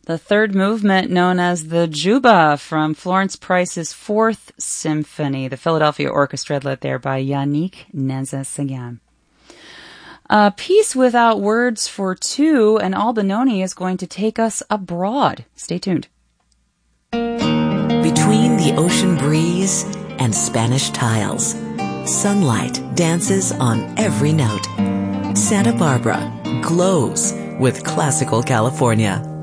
The third movement, known as the Juba from Florence Price's Fourth Symphony, the Philadelphia Orchestra, led there by Yannick Nézet-Séguin. A piece without words for two, and Albinoni is going to take us abroad. Stay tuned. Between the ocean breeze and Spanish tiles, sunlight dances on every note. Santa Barbara glows with classical California.